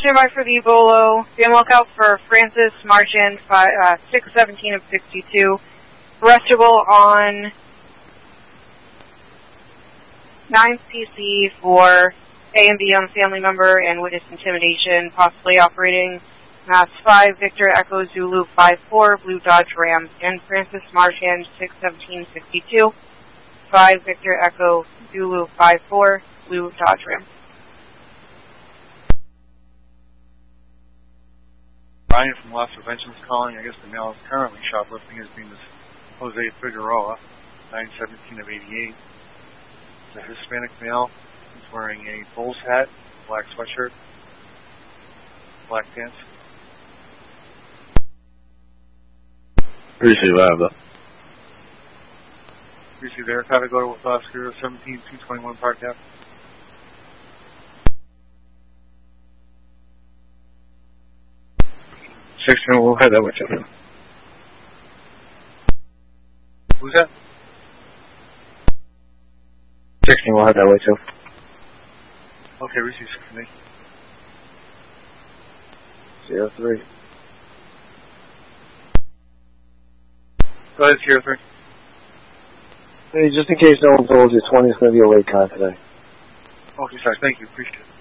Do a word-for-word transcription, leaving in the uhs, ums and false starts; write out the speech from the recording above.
standby for the Bolo. Be on lookout for Francis Marchand, five, uh, six seventeen of sixty-two. Arrestable on nine C C for A and B on family member and witness intimidation, possibly operating Mass five, Victor Echo Zulu five four, Blue Dodge Ram, and Francis Marchand, six seventeen sixty-two. five, Victor Echo Zulu five four, Blue Dodge Ram. Ryan from Lost Prevention is calling. I guess the male is currently shoplifting. His name is Jose Figueroa, nine seventeen of eighty-eight. It's a Hispanic male. He's wearing a Bulls hat, black sweatshirt, black pants. Receive Lava. Receive there. Gotta go to Oscar seventeen two twenty-one Park Ave. sixteen, we'll head that way too. Who's that? sixteen, we'll head that way too. Okay, receive sixteen. Zero three. Go ahead, zero three. Hey, just in case no one told you, twenty is going to be a late car today. Okay, sorry. Thank you. Appreciate it.